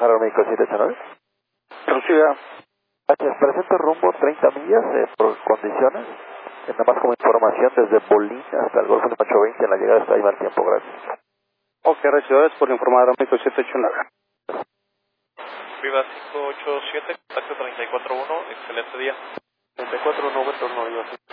Aeromédico 789. Reciba. Gracias. Presento rumbo 30 millas por condiciones. Nada más como información desde Bolín hasta el Golfo de Macho 20. En la llegada está ahí mal tiempo. Gracias. Ok, recibo. Gracias por informar a México 789. Viva 587, contacto 341, excelente día. 34 no retorno, Viva